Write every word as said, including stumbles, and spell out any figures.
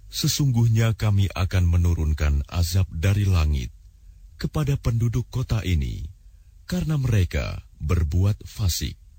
Sesungguhnya kami akan menurunkan azab dari langit kepada penduduk kota ini karena mereka berbuat fasik.